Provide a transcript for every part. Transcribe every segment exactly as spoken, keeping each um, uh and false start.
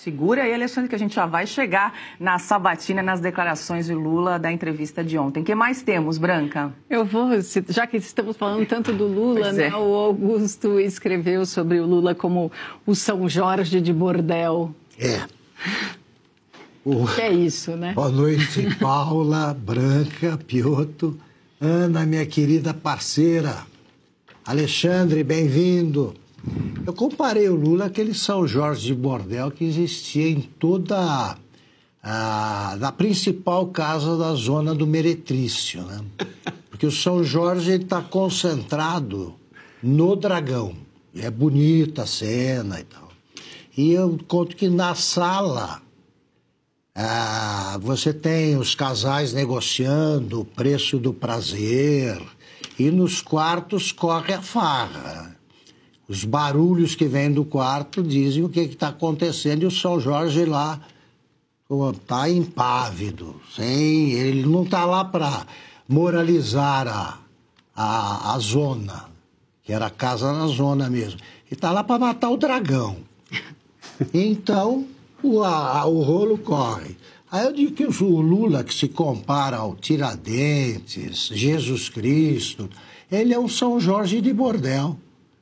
Segura aí, Alexandre, que a gente já vai chegar na sabatina, nas declarações de Lula da entrevista de ontem. O que mais temos, Branca? Eu vou, já que estamos falando tanto do Lula, né, é. o Augusto escreveu sobre o Lula como o São Jorge de bordel. É. O... Que é isso, né? Boa noite, Paula, Branca, Piotto, Ana, minha querida parceira. Alexandre, bem-vindo. Eu comparei o Lula àquele São Jorge de bordel que existia em toda a, a principal casa da zona do Meretrício, né? Porque o São Jorge está concentrado no Dragão. E é bonita a cena e tal. E eu conto que na sala ah, você tem os casais negociando o preço do prazer e nos quartos corre a farra. Os barulhos que vêm do quarto dizem o que está acontecendo e o São Jorge lá está impávido. Sem, ele não está lá para moralizar a, a, a zona, que era a casa na zona mesmo. Ele está lá para matar o dragão. Então, o, a, o rolo corre. Aí eu digo que o Lula, que se compara ao Tiradentes, Jesus Cristo, ele é um São Jorge de bordel.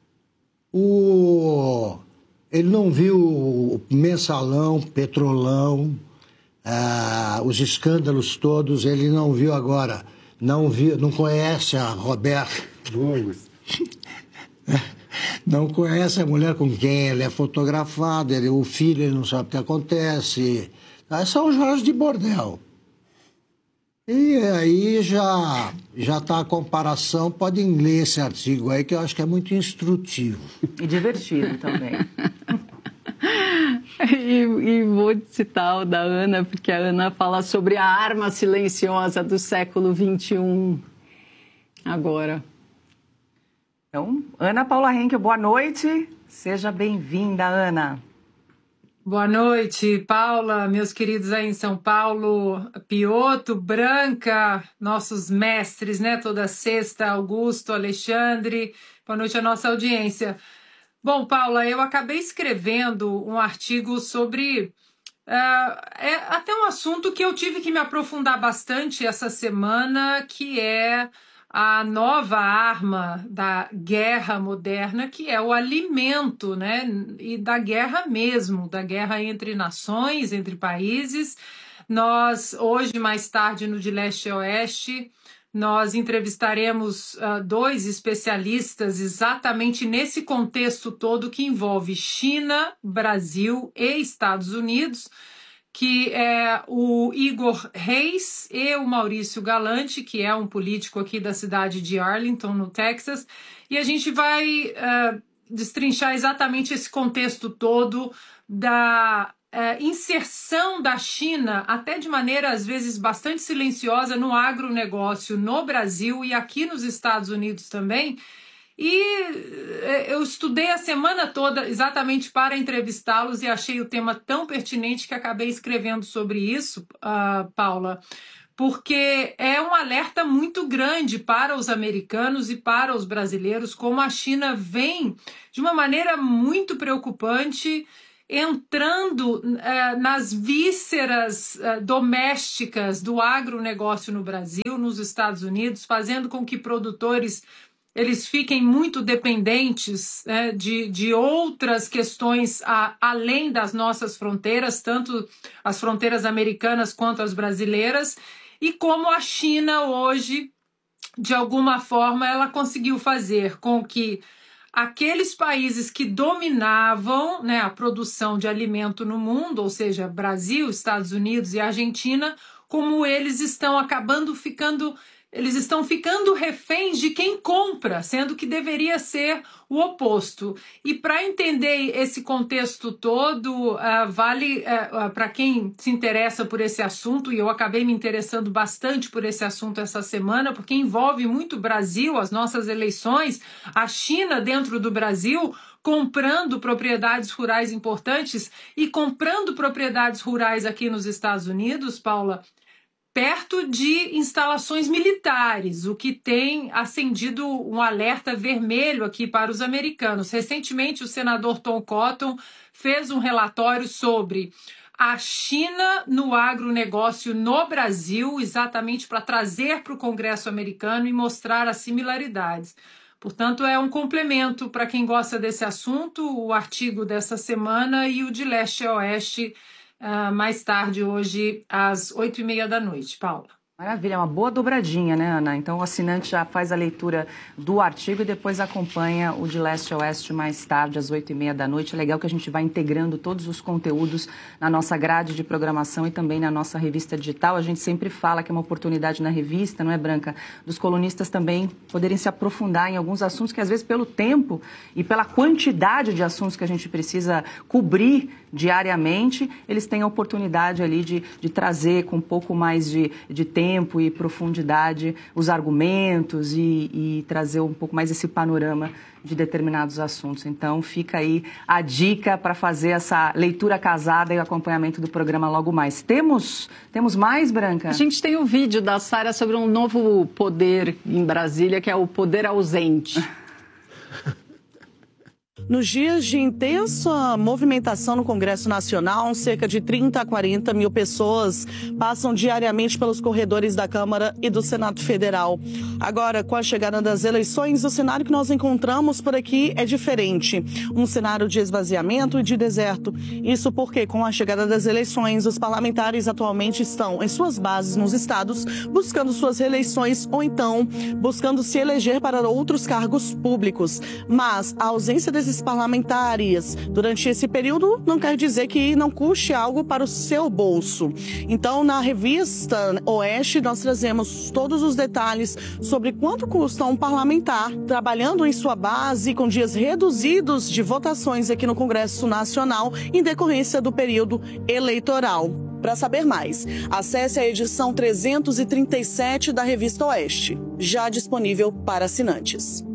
O... Ele não viu o mensalão, petrolão, ah, os escândalos todos, ele não viu agora, não viu, não conhece a Roberta Burgos, não conhece a mulher com quem ele é fotografado, ele, o filho ele não sabe o que acontece. É São Jorge de bordel. E aí já já está a comparação, podem ler esse artigo aí, que eu acho que é muito instrutivo. E divertido também. e, e vou citar o da Ana, porque a Ana fala sobre a arma silenciosa do século vinte e um agora. Então, Ana Paula Henkel, boa noite. Seja bem-vinda, Ana. Boa noite, Paula, meus queridos aí em São Paulo, Piotto, Branca, nossos mestres, né, toda sexta, Augusto, Alexandre, boa noite à nossa audiência. Bom, Paula, eu acabei escrevendo um artigo sobre, uh, é até um assunto que eu tive que me aprofundar bastante essa semana, que é a nova arma da guerra moderna, que é o alimento, né? E da guerra mesmo, da guerra entre nações, entre países. Nós, hoje, mais tarde, no De Leste a Oeste, nós entrevistaremos uh, dois especialistas exatamente nesse contexto todo que envolve China, Brasil e Estados Unidos, que é o Igor Reis e o Maurício Galante, que é um político aqui da cidade de Arlington, no Texas, e a gente vai uh, destrinchar exatamente esse contexto todo da uh, inserção da China, até de maneira às vezes bastante silenciosa, no agronegócio no Brasil e aqui nos Estados Unidos também. E eu estudei a semana toda exatamente para entrevistá-los e achei o tema tão pertinente que acabei escrevendo sobre isso, uh, Paula, porque é um alerta muito grande para os americanos e para os brasileiros, como a China vem de uma maneira muito preocupante, entrando uh, nas vísceras uh, domésticas do agronegócio no Brasil, nos Estados Unidos, fazendo com que produtores eles fiquem muito dependentes, né, de, de outras questões a, além das nossas fronteiras, tanto as fronteiras americanas quanto as brasileiras, e como a China hoje, de alguma forma, ela conseguiu fazer com que aqueles países que dominavam, né, a produção de alimento no mundo, ou seja, Brasil, Estados Unidos e Argentina, como eles estão acabando ficando... Eles estão ficando reféns de quem compra, sendo que deveria ser o oposto. E para entender esse contexto todo, uh, vale uh, uh, para quem se interessa por esse assunto, e eu acabei me interessando bastante por esse assunto essa semana, porque envolve muito o Brasil, as nossas eleições, a China dentro do Brasil, comprando propriedades rurais importantes e comprando propriedades rurais aqui nos Estados Unidos, Paula, perto de instalações militares, o que tem acendido um alerta vermelho aqui para os americanos. Recentemente, o senador Tom Cotton fez um relatório sobre a China no agronegócio no Brasil, exatamente para trazer para o Congresso americano e mostrar as similaridades. Portanto, é um complemento para quem gosta desse assunto, o artigo dessa semana e o de leste a oeste, uh, mais tarde, hoje, às oito e meia da noite. Paula. Maravilha, é uma boa dobradinha, né, Ana? Então o assinante já faz a leitura do artigo e depois acompanha o de leste a oeste mais tarde, às oito e meia da noite. É legal que a gente vai integrando todos os conteúdos na nossa grade de programação e também na nossa revista digital. A gente sempre fala que é uma oportunidade na revista, não é, Branca? Dos colunistas também poderem se aprofundar em alguns assuntos que, às vezes, pelo tempo e pela quantidade de assuntos que a gente precisa cobrir diariamente, eles têm a oportunidade ali de, de trazer com um pouco mais de, de tempo e profundidade os argumentos e, e trazer um pouco mais esse panorama de determinados assuntos. Então, fica aí a dica para fazer essa leitura casada e o acompanhamento do programa logo mais. Temos, temos mais, Branca? A gente tem o vídeo da Sara sobre um novo poder em Brasília, que é o poder ausente. Nos dias de intensa movimentação no Congresso Nacional, cerca de trinta a quarenta mil pessoas passam diariamente pelos corredores da Câmara e do Senado Federal. Agora, com a chegada das eleições, o cenário que nós encontramos por aqui é diferente. Um cenário de esvaziamento e de deserto. Isso porque, com a chegada das eleições, os parlamentares atualmente estão em suas bases nos estados, buscando suas reeleições ou então buscando se eleger para outros cargos públicos. Mas a ausência desses parlamentares durante esse período não quer dizer que não custe algo para o seu bolso. Então, na revista Oeste, nós trazemos todos os detalhes sobre quanto custa um parlamentar trabalhando em sua base com dias reduzidos de votações aqui no Congresso Nacional em decorrência do período eleitoral. Para saber mais, acesse a edição trezentos e trinta e sete da revista Oeste, já disponível para assinantes.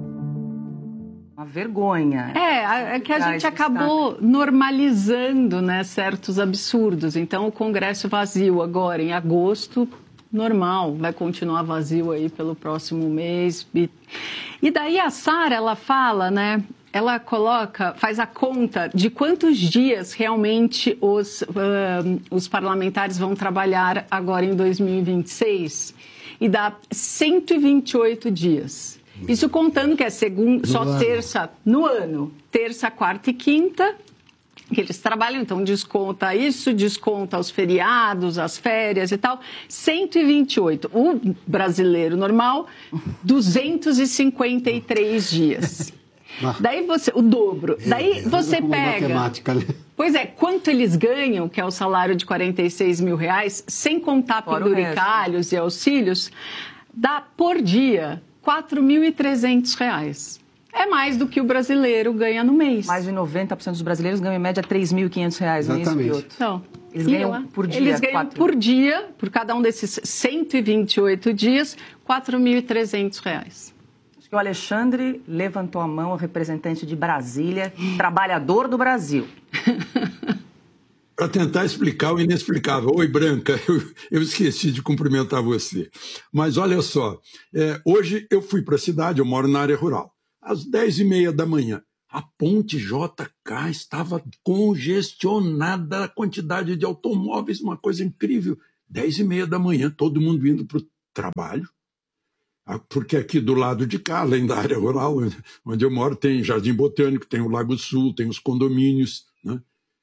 Uma vergonha. É, é que a gente acabou normalizando, né, certos absurdos. Então, o Congresso vazio agora, em agosto, normal, vai continuar vazio aí pelo próximo mês. E daí a Sara, ela fala, né, ela coloca, faz a conta de quantos dias realmente os, uh, os parlamentares vão trabalhar agora em dois mil e vinte e seis e dá cento e vinte e oito dias. Isso contando que é segunda, só ano. terça no ano, terça, quarta e quinta, que eles trabalham, então desconta isso, desconta os feriados, as férias e tal, cento e vinte e oito. O brasileiro normal, duzentos e cinquenta e três dias. Daí você, o dobro, daí você pega... Matemática, né? Pois é, quanto eles ganham, que é o salário de quarenta e seis mil reais, sem contar penduricalhos e auxílios, dá por dia quatro mil e trezentos reais. É mais do que o brasileiro ganha no mês. Mais de noventa por cento dos brasileiros ganham em média três mil e quinhentos reais. Exatamente. Não é isso, então, eles ganham por dia. Eles ganham quatro. por dia, por cada um desses cento e vinte e oito dias, quatro mil e trezentos reais. Acho que o Alexandre levantou a mão, o representante de Brasília, trabalhador do Brasil. Para tentar explicar o inexplicável. Oi, Branca, eu, eu esqueci de cumprimentar você. Mas olha só, é, hoje eu fui para a cidade, eu moro na área rural. Às dez e meia da manhã, a ponte J K estava congestionada, a quantidade de automóveis, uma coisa incrível. Dez e meia da manhã, todo mundo indo para o trabalho. Porque aqui do lado de cá, além da área rural, onde eu moro, tem Jardim Botânico, tem o Lago Sul, tem os condomínios, né?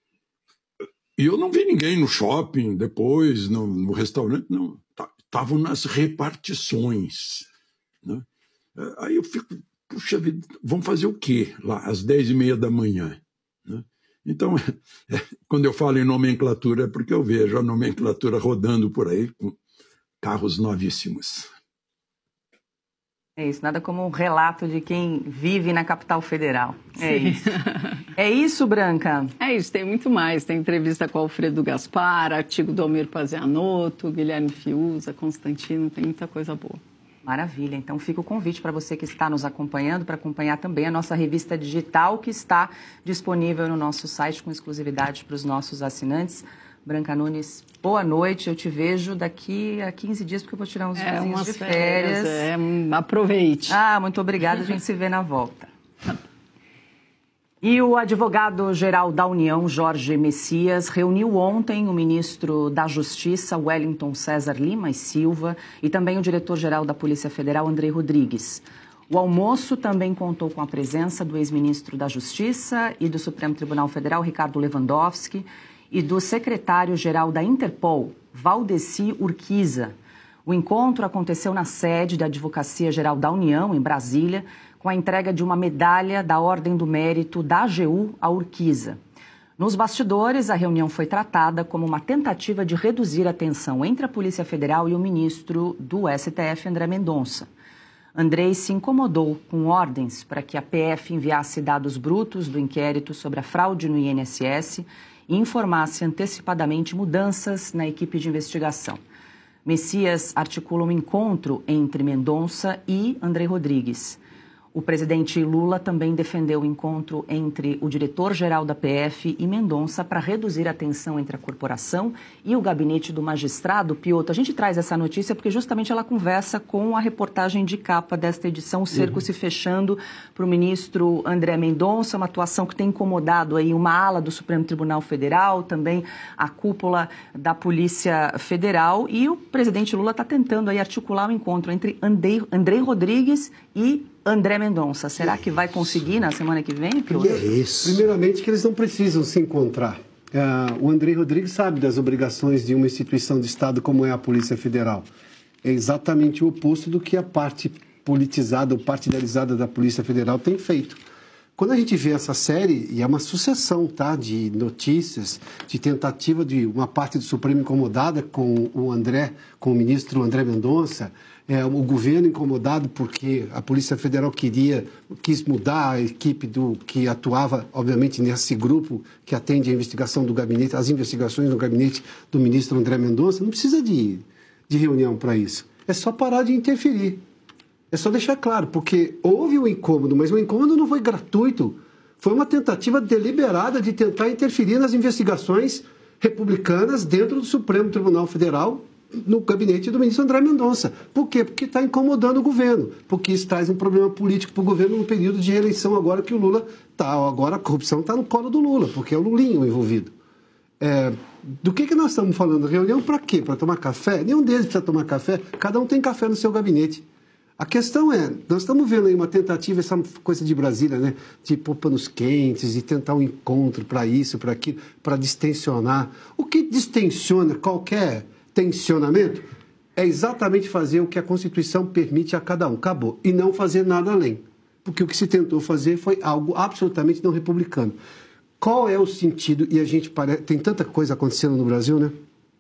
E eu não vi ninguém no shopping, depois, no, no restaurante, não. Estavam nas repartições, né? Aí eu fico, puxa vida, vamos fazer o quê lá, às dez e meia da manhã? Né? Então, é, quando eu falo em nomenclatura, é porque eu vejo a nomenclatura rodando por aí, com carros novíssimos. É isso, nada como um relato de quem vive na capital federal. É Sim. isso. É isso, Branca? É isso, tem muito mais. Tem entrevista com o Alfredo Gaspar, artigo do Almir Pazianotto, Guilherme Fiuza, Constantino, tem muita coisa boa. Maravilha, então fica o convite para você que está nos acompanhando, para acompanhar também a nossa revista digital que está disponível no nosso site com exclusividade para os nossos assinantes. Branca Nunes, boa noite. Eu te vejo daqui a quinze dias, porque eu vou tirar uns é, dias de férias. É, aproveite. Ah, muito obrigada. A gente se vê na volta. E o advogado-geral da União, Jorge Messias, reuniu ontem o ministro da Justiça, Wellington César Lima e Silva, e também o diretor-geral da Polícia Federal, Andrei Rodrigues. O almoço também contou com a presença do ex-ministro da Justiça e do Supremo Tribunal Federal, Ricardo Lewandowski, e do secretário-geral da Interpol, Valdeci Urquiza. O encontro aconteceu na sede da Advocacia Geral da União, em Brasília, com a entrega de uma medalha da Ordem do Mérito da A G U a Urquiza. Nos bastidores, a reunião foi tratada como uma tentativa de reduzir a tensão entre a Polícia Federal e o ministro do S T F, André Mendonça. Andrei se incomodou com ordens para que a P F enviasse dados brutos do inquérito sobre a fraude no I N S S e informasse antecipadamente mudanças na equipe de investigação. Messias articula um encontro entre Mendonça e Andrei Rodrigues. O presidente Lula também defendeu o encontro entre o diretor-geral da P F e Mendonça para reduzir a tensão entre a corporação e o gabinete do magistrado. Piotr, a gente traz essa notícia porque justamente ela conversa com a reportagem de capa desta edição, o cerco uhum. se fechando para o ministro André Mendonça, uma atuação que tem incomodado aí uma ala do Supremo Tribunal Federal, também a cúpula da Polícia Federal, e o presidente Lula está tentando aí articular um encontro entre Andrei, Andrei Rodrigues e André Mendonça. Será que vai conseguir na semana que vem? É isso. Primeiramente que eles não precisam se encontrar. Uh, o Andrei Rodrigues sabe das obrigações de uma instituição de Estado como é a Polícia Federal. É exatamente o oposto do que a parte politizada ou partidarizada da Polícia Federal tem feito. Quando a gente vê essa série, e é uma sucessão, tá, de notícias, de tentativa de uma parte do Supremo incomodada com o André, com o ministro André Mendonça, é, o governo incomodado porque a Polícia Federal queria, quis mudar a equipe do, que atuava, obviamente, nesse grupo que atende a investigação do gabinete, as investigações no gabinete do ministro André Mendonça. Não precisa de, de reunião para isso. É só parar de interferir. É só deixar claro, porque houve um incômodo, mas o incômodo não foi gratuito. Foi uma tentativa deliberada de tentar interferir nas investigações republicanas dentro do Supremo Tribunal Federal, no gabinete do ministro André Mendonça. Por quê? Porque está incomodando o governo, porque isso traz um problema político para o governo no período de reeleição agora que o Lula está, agora a corrupção está no colo do Lula, porque é o Lulinho envolvido. É, do que, que nós estamos falando? Reunião para quê? Para tomar café? Nenhum deles precisa tomar café, cada um tem café no seu gabinete. A questão é, nós estamos vendo aí uma tentativa, essa coisa de Brasília, né, de pôr panos quentes, de tentar um encontro para isso, para aquilo, para distensionar. O que distensiona qualquer tensionamento é exatamente fazer o que a Constituição permite a cada um. Acabou. E não fazer nada além. Porque o que se tentou fazer foi algo absolutamente não republicano. Qual é o sentido? E a gente parece, tem tanta coisa acontecendo no Brasil, né?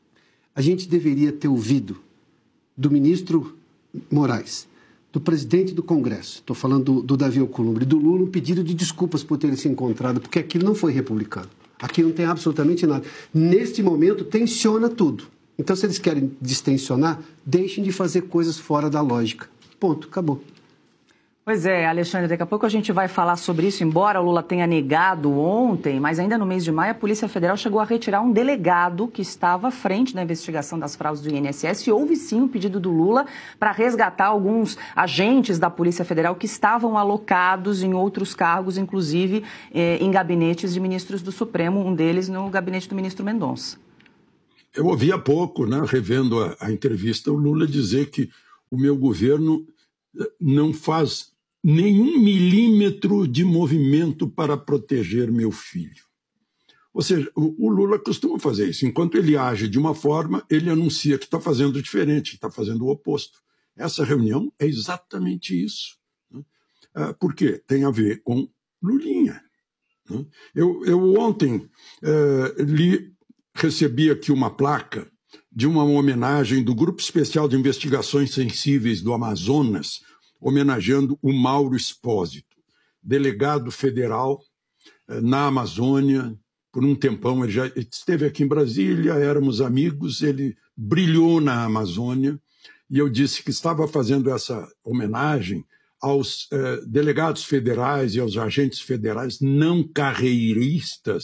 A gente deveria ter ouvido do ministro Moraes, do presidente do Congresso, estou falando do, do Davi Alcolumbre, do Lula, um pedido de desculpas por terem se encontrado, porque aquilo não foi republicano. Aqui não tem absolutamente nada. Neste momento, tensiona tudo. Então, se eles querem distensionar, deixem de fazer coisas fora da lógica. Ponto, acabou. Pois é, Alexandre, daqui a pouco a gente vai falar sobre isso, embora o Lula tenha negado ontem, mas ainda no mês de maio a Polícia Federal chegou a retirar um delegado que estava à frente da investigação das fraudes do I N S S e houve sim um pedido do Lula para resgatar alguns agentes da Polícia Federal que estavam alocados em outros cargos, inclusive eh, em gabinetes de ministros do Supremo, um deles no gabinete do ministro Mendonça. Eu ouvi há pouco, né, revendo a, a entrevista, o Lula dizer que o meu governo não faz nenhum milímetro de movimento para proteger meu filho. Ou seja, o, o Lula costuma fazer isso. Enquanto ele age de uma forma, ele anuncia que está fazendo diferente, está fazendo o oposto. Essa reunião é exatamente isso. Né? Ah, por quê? Tem a ver com Lulinha. Né? Eu, eu ontem eh, li, recebi aqui uma placa de uma homenagem do Grupo Especial de Investigações Sensíveis do Amazonas, homenageando o Mauro Espósito, delegado federal eh, na Amazônia. Por um tempão ele já esteve aqui em Brasília, éramos amigos, ele brilhou na Amazônia, e eu disse que estava fazendo essa homenagem aos eh, delegados federais e aos agentes federais não carreiristas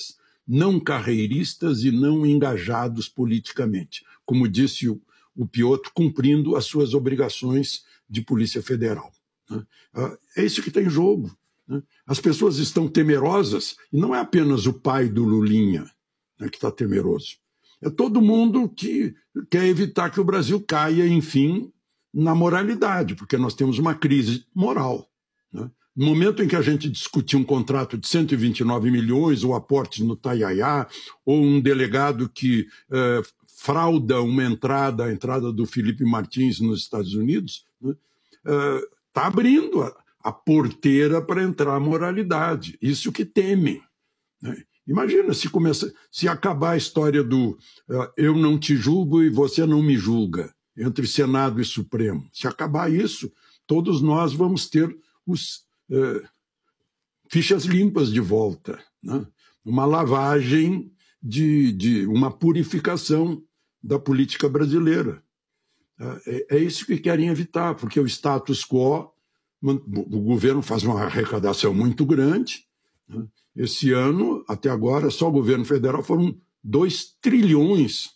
não carreiristas e não engajados politicamente. Como disse o, o Piotr, cumprindo as suas obrigações de Polícia Federal. Né? É isso que está em jogo. Né? As pessoas estão temerosas, e não é apenas o pai do Lulinha, né, que está temeroso. É todo mundo que quer evitar que o Brasil caia, enfim, na moralidade, porque nós temos uma crise moral. Né? No momento em que a gente discutir um contrato de cento e vinte e nove milhões, ou aportes no Taiaiá, ou um delegado que eh, frauda uma entrada, a entrada do Felipe Martins nos Estados Unidos, está né, eh, abrindo a, a porteira para entrar a moralidade. Isso que temem. Né? Imagina se, começa, se acabar a história do uh, eu não te julgo e você não me julga, entre Senado e Supremo. Se acabar isso, todos nós vamos ter os uh, fichas limpas de volta. Né? Uma lavagem, de, de uma purificação da política brasileira. Uh, é, é isso que querem evitar, porque o status quo, o governo faz uma arrecadação muito grande, né? Esse ano, até agora, só o governo federal foram dois trilhões.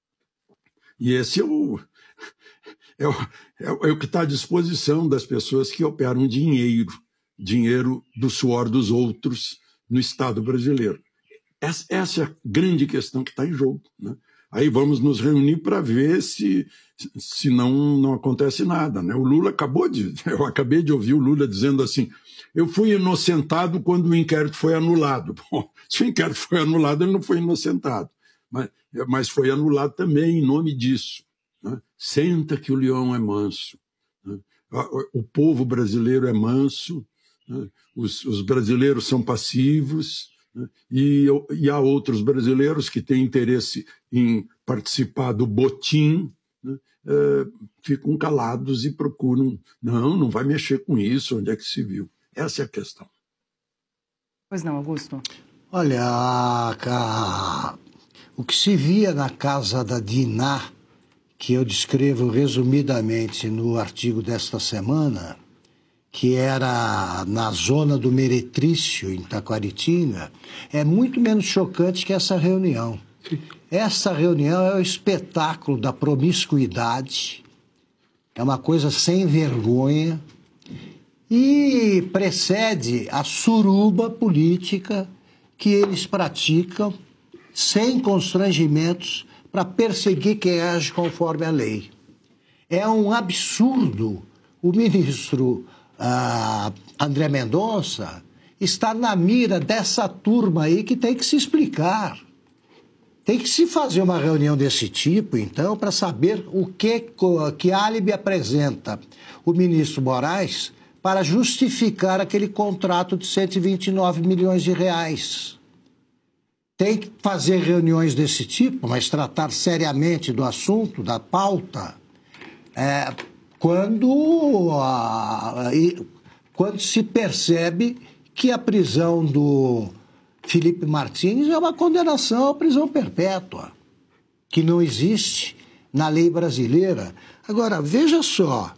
E esse é o, é o, é o que está à disposição das pessoas que operam dinheiro, dinheiro do suor dos outros no Estado brasileiro. Essa, essa é a grande questão que está em jogo. Né? Aí vamos nos reunir para ver se, se não, não acontece nada. Né? O Lula acabou de... Eu acabei de ouvir o Lula dizendo assim: eu fui inocentado quando o inquérito foi anulado. Bom, se o inquérito foi anulado, ele não foi inocentado. Mas, mas foi anulado também em nome disso. Né? Senta que o leão é manso. Né? O povo brasileiro é manso, né? os, os brasileiros são passivos, né? e, e há outros brasileiros que têm interesse em participar do botim, né? é, ficam calados e procuram. Não, não vai mexer com isso, onde é que se viu? Essa é a questão. Pois não, Augusto? Olha, a, a, o que se via na casa da Diná, que eu descrevo resumidamente no artigo desta semana, que era na zona do Meretrício, em Taquaritinga, é muito menos chocante que essa reunião. Essa reunião é o espetáculo da promiscuidade, é uma coisa sem vergonha, e precede a suruba política que eles praticam sem constrangimentos para perseguir quem age conforme a lei. É um absurdo o ministro ah, André Mendonça estar na mira dessa turma aí que tem que se explicar. Tem que se fazer uma reunião desse tipo, então, para saber o que, que álibi apresenta o ministro Moraes para justificar aquele contrato de cento e vinte e nove milhões de reais. Tem que fazer reuniões desse tipo, mas tratar seriamente do assunto, da pauta, é, quando, a, quando se percebe que a prisão do Felipe Martins é uma condenação à prisão perpétua, que não existe na lei brasileira. Agora, veja só,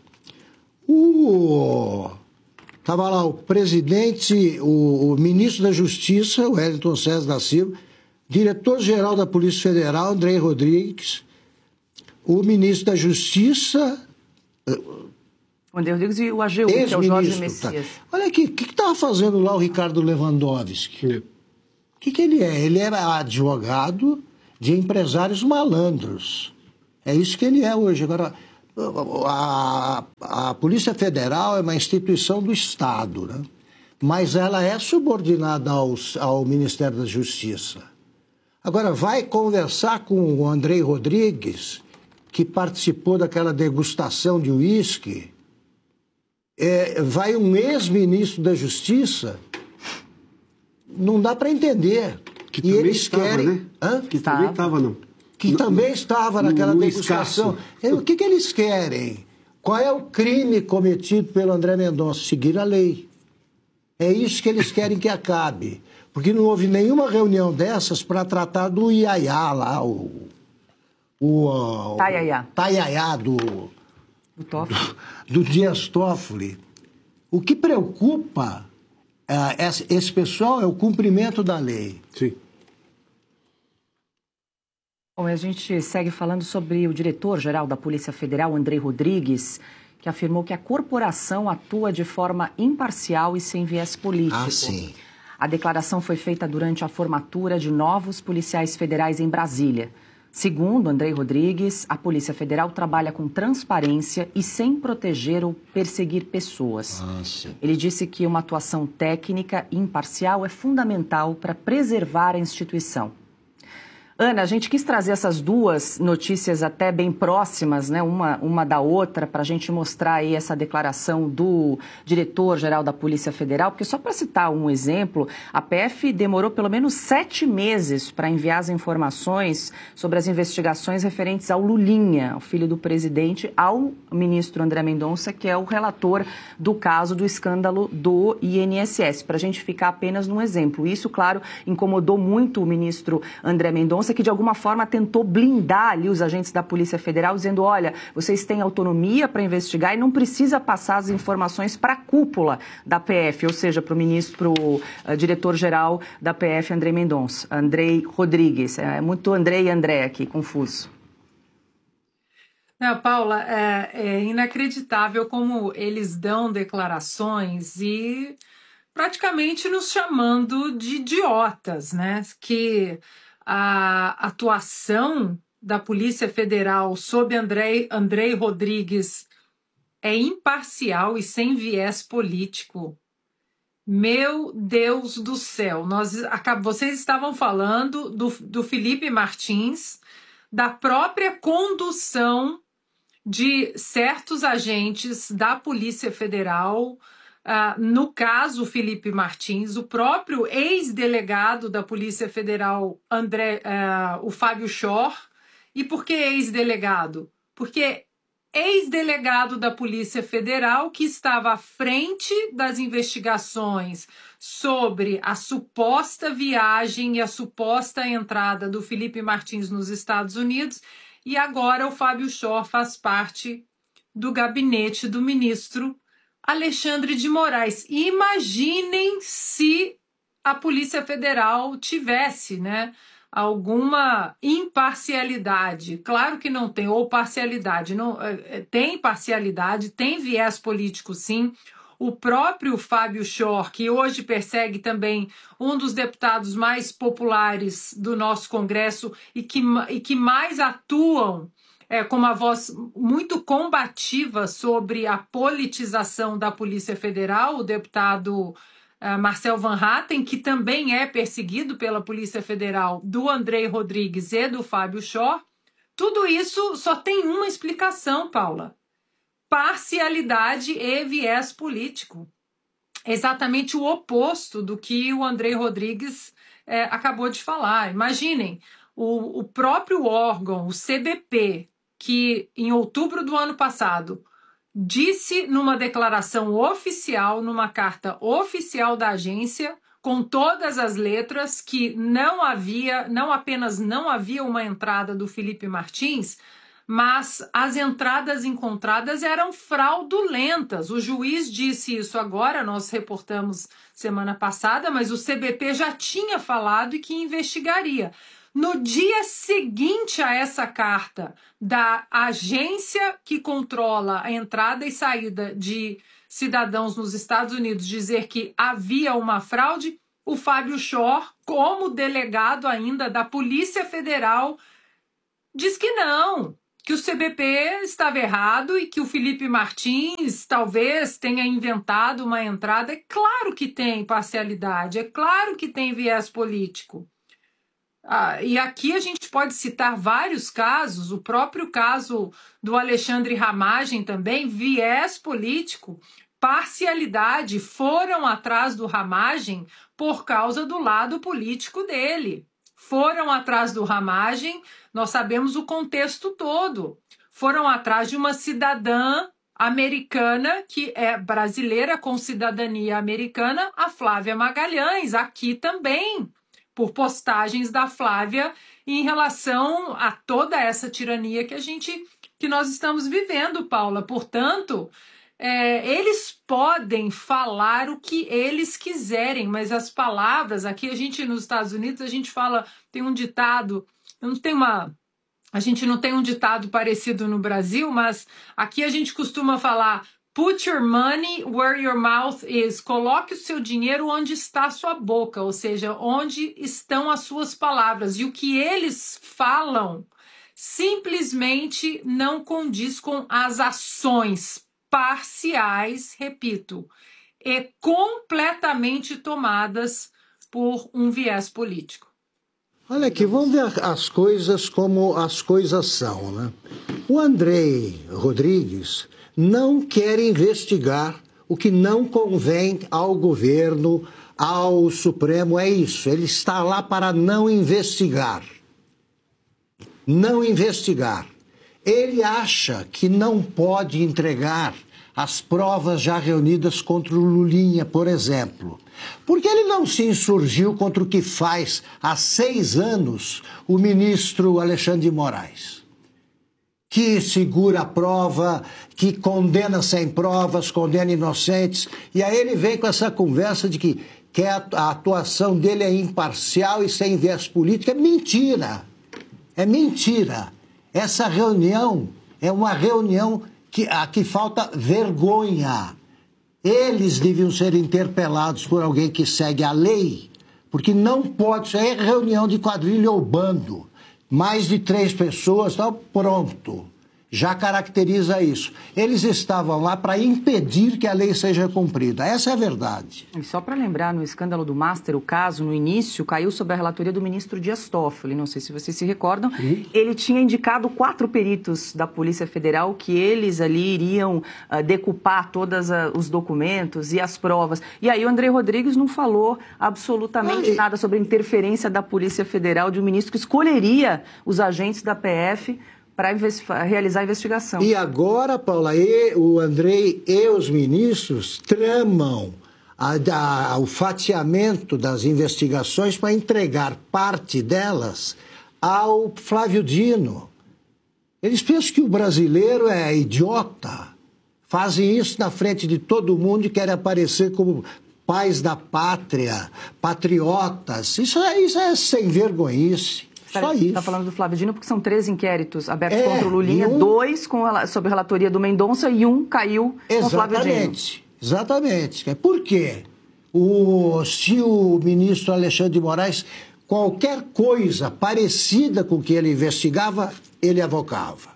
o... Estava lá o presidente, o, o ministro da Justiça, o Wellington César da Silva, diretor-geral da Polícia Federal, Andrei Rodrigues, o ministro da Justiça... O Andrei Rodrigues e o A G U, que é o Jorge Messias. Tá. Olha aqui, o que estava fazendo lá o Ricardo Lewandowski? O que, que ele é? Ele era advogado de empresários malandros. É isso que ele é hoje. Agora... A, a Polícia Federal é uma instituição do Estado, né? Mas ela é subordinada ao, ao Ministério da Justiça. Agora, vai conversar com o Andrei Rodrigues, que participou daquela degustação de uísque, é, vai um ex-ministro da Justiça, não dá para entender. Que e também eles estava, querem... né? Hã? Que também estava, não. Que no, também estava naquela no degustação. O que, que eles querem? Qual é o crime cometido pelo André Mendonça? Seguir a lei. É isso que eles querem que acabe. Porque não houve nenhuma reunião dessas para tratar do Iaiá lá, o... o Taiaiá. Taiaiá do... Do Toffoli. Do, do Dias Toffoli. O que preocupa uh, esse, esse pessoal é o cumprimento da lei. Sim. Bom, a gente segue falando sobre o diretor-geral da Polícia Federal, Andrei Rodrigues, que afirmou que a corporação atua de forma imparcial e sem viés político. Ah, sim. A declaração foi feita durante a formatura de novos policiais federais em Brasília. Segundo Andrei Rodrigues, a Polícia Federal trabalha com transparência e sem proteger ou perseguir pessoas. Ah, sim. Ele disse que uma atuação técnica e imparcial é fundamental para preservar a instituição. Ana, a gente quis trazer essas duas notícias até bem próximas, né, uma, uma da outra, para a gente mostrar aí essa declaração do diretor-geral da Polícia Federal, porque só para citar um exemplo, a P F demorou pelo menos sete meses para enviar as informações sobre as investigações referentes ao Lulinha, o filho do presidente, ao ministro André Mendonça, que é o relator do caso do escândalo do I N S S, para a gente ficar apenas num exemplo. Isso, claro, incomodou muito o ministro André Mendonça, que de alguma forma tentou blindar ali os agentes da Polícia Federal, dizendo, olha, vocês têm autonomia para investigar e não precisa passar as informações para a cúpula da P F, ou seja, para o ministro, para o uh, diretor-geral da P F, André Mendonça, Andrei Rodrigues. É muito André e André aqui, confuso. Não, Paula, é, é inacreditável como eles dão declarações e praticamente nos chamando de idiotas, né? Que a atuação da Polícia Federal sob Andrei, Andrei Rodrigues é imparcial e sem viés político. Meu Deus do céu, nós, vocês estavam falando do, do Felipe Martins, da própria condução de certos agentes da Polícia Federal. Uh, no caso Felipe Martins, o próprio ex-delegado da Polícia Federal, André, uh, o Fábio Schor. E por que ex-delegado? Porque ex-delegado da Polícia Federal que estava à frente das investigações sobre a suposta viagem e a suposta entrada do Felipe Martins nos Estados Unidos, e agora o Fábio Schor faz parte do gabinete do ministro Alexandre de Moraes. E imaginem se a Polícia Federal tivesse, né, alguma imparcialidade. Claro que não tem, ou parcialidade. Não, tem parcialidade, tem viés político sim. O próprio Fábio Schor, que hoje persegue também um dos deputados mais populares do nosso Congresso e que, e que mais atuam É, com uma voz muito combativa sobre a politização da Polícia Federal, o deputado uh, Marcel Van Hatten, que também é perseguido pela Polícia Federal, do Andrei Rodrigues e do Fábio Schor. Tudo isso só tem uma explicação, Paula: parcialidade e viés político. Exatamente o oposto do que o Andrei Rodrigues é, acabou de falar. Imaginem, o, o próprio órgão, o C B P, que em outubro do ano passado disse numa declaração oficial, numa carta oficial da agência, com todas as letras, que não havia, não apenas não havia uma entrada do Felipe Martins, mas as entradas encontradas eram fraudulentas. O juiz disse isso agora, nós reportamos semana passada, mas o C B P já tinha falado e que investigaria. No dia seguinte a essa carta da agência que controla a entrada e saída de cidadãos nos Estados Unidos dizer que havia uma fraude, o Fábio Schor, como delegado ainda da Polícia Federal, diz que não, que o C B P estava errado e que o Felipe Martins talvez tenha inventado uma entrada. É claro que tem parcialidade, é claro que tem viés político. Ah, e aqui a gente pode citar vários casos, o próprio caso do Alexandre Ramagem também, viés político, parcialidade, foram atrás do Ramagem por causa do lado político dele. Foram atrás do Ramagem, nós sabemos o contexto todo. Foram atrás de uma cidadã americana, que é brasileira com cidadania americana, a Flávia Magalhães, aqui também, por postagens da Flávia em relação a toda essa tirania que a gente, que nós estamos vivendo, Paula. Portanto, é, eles podem falar o que eles quiserem, mas as palavras, aqui a gente nos Estados Unidos, a gente fala, tem um ditado, eu não tenho uma, A gente não tem um ditado parecido no Brasil, mas aqui a gente costuma falar put your money where your mouth is. Coloque o seu dinheiro onde está a sua boca, ou seja, onde estão as suas palavras. E o que eles falam simplesmente não condiz com as ações parciais, repito, e completamente tomadas por um viés político. Olha aqui, vamos ver as coisas como as coisas são, né? O Andrei Rodrigues não quer investigar o que não convém ao governo, ao Supremo, é isso. Ele está lá para não investigar. Não investigar. Ele acha que não pode entregar as provas já reunidas contra o Lulinha, por exemplo. Porque ele não se insurgiu contra o que faz há seis anos o ministro Alexandre de Moraes, que segura a prova, que condena sem provas, condena inocentes, e aí ele vem com essa conversa de que, que a atuação dele é imparcial e sem viés político. É mentira, é mentira. Essa reunião é uma reunião que, a que falta vergonha. Eles deviam ser interpelados por alguém que segue a lei, porque não pode ser reunião de quadrilha ou bando. Mais de três pessoas, tá, pronto. Já caracteriza isso. Eles estavam lá para impedir que a lei seja cumprida. Essa é a verdade. E só para lembrar, no escândalo do Master, o caso, no início, caiu sob a relatoria do ministro Dias Toffoli. Não sei se vocês se recordam. Uhum. Ele tinha indicado quatro peritos da Polícia Federal que eles ali iriam uh, decupar todos uh, os documentos e as provas. E aí o Andrei Rodrigues não falou absolutamente Ai. nada sobre a interferência da Polícia Federal, de um ministro que escolheria os agentes da P F para realizar a investigação. E agora, Paula, e, o Andrei e os ministros tramam a, a, o fatiamento das investigações para entregar parte delas ao Flávio Dino. Eles pensam que o brasileiro é idiota. Fazem isso na frente de todo mundo e querem aparecer como pais da pátria, patriotas. Isso é, isso é sem vergonhice. Só isso. Está falando do Flávio Dino porque são três inquéritos abertos é, contra o Lulinha, um... dois com a, sob a relatoria do Mendonça e um caiu exatamente, com o Flávio Dino. Exatamente, exatamente. Por quê? O, se o ministro Alexandre de Moraes, qualquer coisa parecida com o que ele investigava, ele avocava.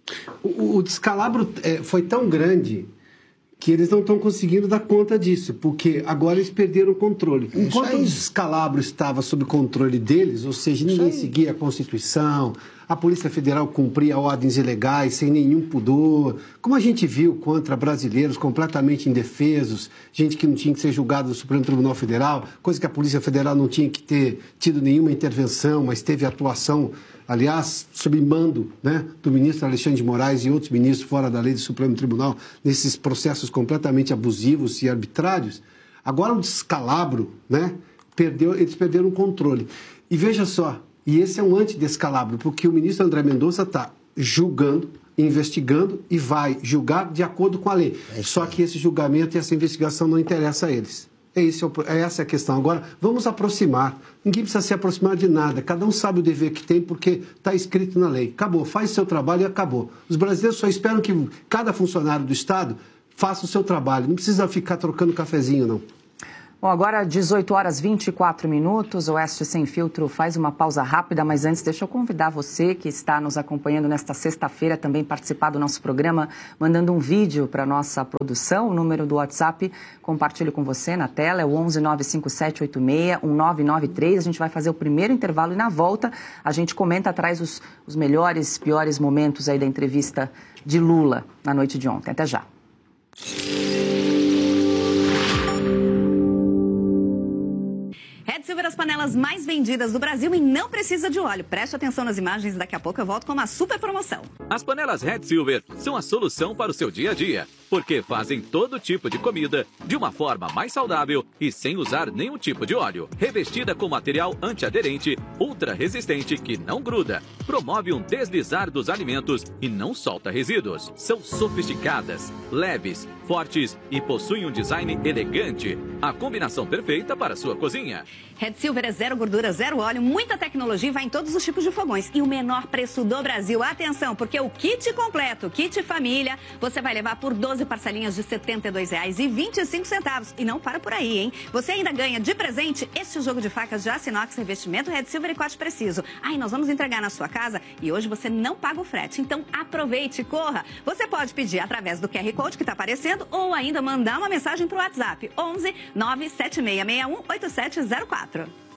O, o descalabro é, foi tão grande que eles não estão conseguindo dar conta disso, porque agora eles perderam o controle. Enquanto o descalabro estava sob controle deles, ou seja, ninguém seguia a Constituição, a Polícia Federal cumpria ordens ilegais sem nenhum pudor, como a gente viu contra brasileiros completamente indefesos, gente que não tinha que ser julgada no Supremo Tribunal Federal, coisa que a Polícia Federal não tinha que ter tido nenhuma intervenção, mas teve atuação, aliás, sob mando, né, do ministro Alexandre de Moraes e outros ministros fora da lei do Supremo Tribunal, nesses processos completamente abusivos e arbitrários. Agora o descalabro, né, perdeu, eles perderam o controle. E veja só, e esse é um antidescalabro, porque o ministro André Mendonça está julgando, investigando e vai julgar de acordo com a lei. É só que esse julgamento e essa investigação não interessa a eles. É, esse, é essa a questão. Agora, vamos aproximar. Ninguém precisa se aproximar de nada. Cada um sabe o dever que tem porque está escrito na lei. Acabou. Faz seu trabalho e acabou. Os brasileiros só esperam que cada funcionário do Estado faça o seu trabalho. Não precisa ficar trocando cafezinho, não. Bom, agora dezoito horas e vinte e quatro minutos, o Oeste Sem Filtro faz uma pausa rápida, mas antes deixa eu convidar você que está nos acompanhando nesta sexta-feira também participar do nosso programa, mandando um vídeo para a nossa produção. O número do WhatsApp compartilho com você na tela, é o onze nove cinco sete oito seis um nove nove três. A gente vai fazer o primeiro intervalo e na volta a gente comenta, traz os, os melhores, piores momentos aí da entrevista de Lula na noite de ontem. Até já. Red Silver, as panelas mais vendidas do Brasil e não precisa de óleo. Preste atenção nas imagens, daqui a pouco eu volto com uma super promoção. As panelas Red Silver são a solução para o seu dia a dia. porque fazem todo tipo de comida de uma forma mais saudável e sem usar nenhum tipo de óleo. Revestida com material antiaderente, ultra resistente que não gruda, promove um deslizar dos alimentos e não solta resíduos. São sofisticadas, leves, fortes e possuem um design elegante. A combinação perfeita para a sua cozinha. Red Silver é zero gordura, zero óleo, muita tecnologia e vai em todos os tipos de fogões. E o menor preço do Brasil. Atenção, porque o kit completo, kit família, você vai levar por doze parcelinhas de setenta e dois reais e vinte e cinco centavos. E não para por aí, hein? Você ainda ganha de presente este jogo de facas de aço inox, revestimento Red Silver e corte preciso. Aí nós vamos entregar na sua casa e hoje você não paga o frete. Então aproveite e corra. Você pode pedir através do Q R Code que está aparecendo ou ainda mandar uma mensagem para o WhatsApp onze nove sete seis seis um oito sete zero quatro.